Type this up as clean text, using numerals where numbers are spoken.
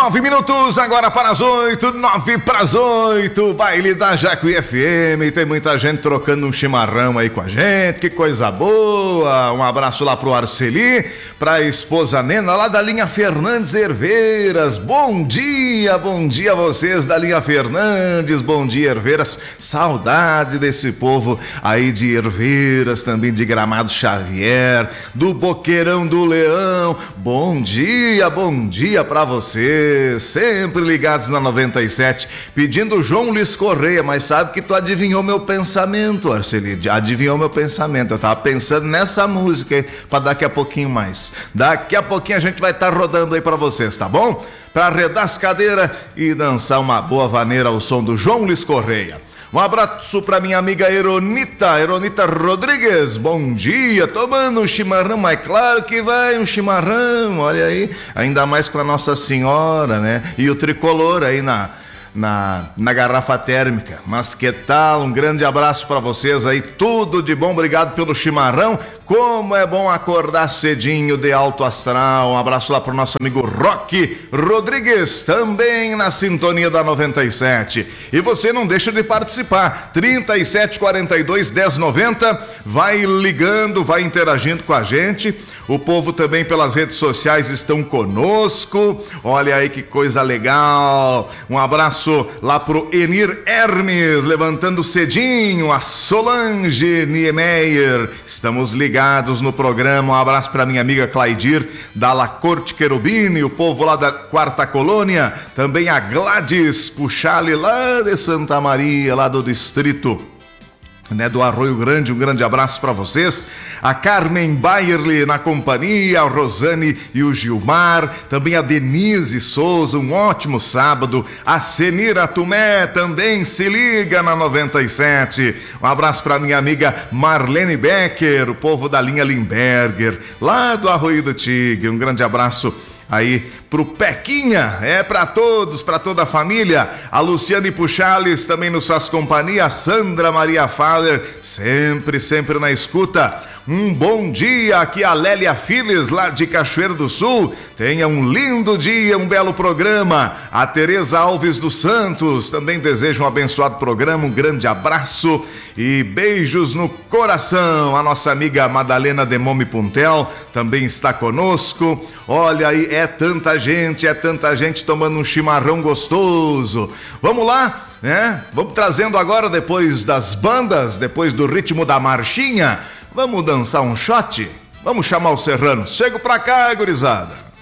9 minutos agora para as 8, 9 para as 8, baile da Jacuí FM, tem muita gente trocando um chimarrão aí com a gente, que coisa boa. Um abraço lá pro Arceli, pra esposa Nena lá da linha Fernandes Herveiras. Bom dia a vocês da linha Fernandes, bom dia Herveiras, saudade desse povo aí de Herveiras, também de Gramado Xavier, do Boqueirão do Leão. Bom dia pra vocês, sempre ligados na 97, pedindo João Luiz Correia, mas sabe que tu adivinhou meu pensamento, Arceli, adivinhou meu pensamento, eu tava pensando nessa música aí, pra daqui a pouquinho mais, daqui a pouquinho a gente vai estar rodando aí pra vocês, tá bom? Pra arredar as cadeiras e dançar uma boa vaneira ao som do João Luiz Correia. Um abraço pra minha amiga Eronita Rodrigues, bom dia, tomando um chimarrão, mas claro que vai um chimarrão, olha aí, ainda mais com a Nossa Senhora, né, e o tricolor aí na garrafa térmica. Mas que tal? Um grande abraço pra vocês aí, tudo de bom, obrigado pelo chimarrão. Como é bom acordar cedinho de alto astral. Um abraço lá pro nosso amigo Roque Rodrigues, também na sintonia da 97. E você não deixa de participar, 3742-1090, vai ligando, vai interagindo com a gente. O povo também pelas redes sociais estão conosco, olha aí que coisa legal. Um abraço lá pro Enir Hermes, levantando cedinho, a Solange Niemeyer, estamos ligados no programa. Um abraço para minha amiga Claidir da La Corte Querubini, o povo lá da Quarta Colônia, também a Gladys Puxali lá de Santa Maria, lá do distrito, né, do Arroio Grande. Um grande abraço para vocês. A Carmen Bayerle na companhia, a Rosane e o Gilmar, também a Denise Souza, um ótimo sábado. A Senira Tumé também se liga na 97. Um abraço para minha amiga Marlene Becker, o povo da linha Limberger, lá do Arroio do Tigre. Um grande abraço aí pro Pequinha, pra todos, pra toda a família. A Luciane Puchales também nos faz companhia, a Sandra Maria Faller, sempre na escuta. Um bom dia aqui, a Lélia Files, lá de Cachoeiro do Sul. Tenha um lindo dia, um belo programa. A Tereza Alves dos Santos também deseja um abençoado programa. Um grande abraço e beijos no coração. A nossa amiga Madalena Demome Puntel também está conosco. Olha aí, é tanta gente tomando um chimarrão gostoso. Vamos lá, né? Vamos trazendo agora, depois das bandas, depois do ritmo da marchinha, vamos dançar um shot? Vamos chamar os serranos. Chego pra cá, gurizada.